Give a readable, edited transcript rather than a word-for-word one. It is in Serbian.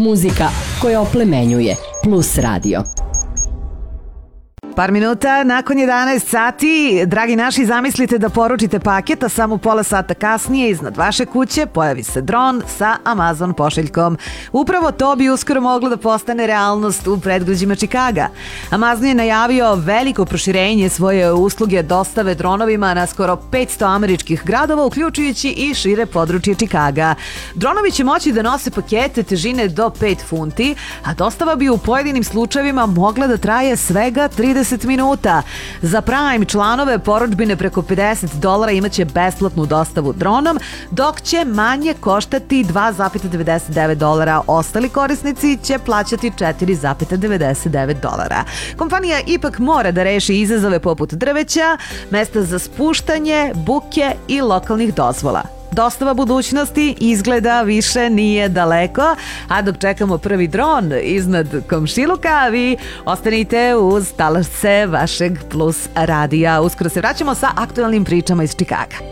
Muzika koja oplemenjuje. Plus radio. Par minuta nakon 11 sati, dragi naši, zamislite da poručite paket, a samo pola sata kasnije iznad vaše kuće pojavi se dron sa Amazon pošiljkom. Upravo to bi uskoro moglo da postane realnost u predgrađima Čikaga. Amazon je najavio veliko proširenje svoje usluge dostave dronovima na skoro 500 američkih gradova, uključujući i šire područje Čikaga. Dronovi će moći da nose pakete težine do 5 funti, a dostava bi u pojedinim slučajevima mogla da traje svega 30 minuta. Za Prime članove porudžbine preko $50 imaće besplatnu dostavu dronom, dok će manje koštati $2,99. Ostali korisnici će plaćati $4,99. Kompanija ipak mora da reši izazove poput drveća, mesta za spuštanje, buke i lokalnih dozvola. Dostava budućnosti izgleda više nije daleko, a dok čekamo prvi dron iznad komšiluka, vi ostanite uz talasce vašeg Plus radija. Uskoro se vraćamo sa aktualnim pričama iz Čikaga.